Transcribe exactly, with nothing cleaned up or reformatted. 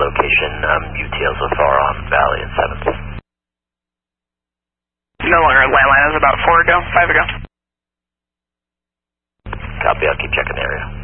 location, um, U T L so far on Valley and seventh. No longer landline, that was about four ago, five ago. Copy, I'll keep checking the area.